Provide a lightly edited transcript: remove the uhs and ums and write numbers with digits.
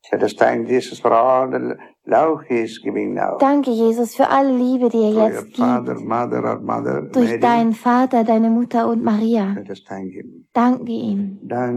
Let us thank Jesus for all the love he is giving now. Danke, Jesus, für alle Liebe, die er jetzt gibt. Father, mother, or mother, Durch deinen Vater, deine Mutter und Maria. let us thank him. Danke ihm.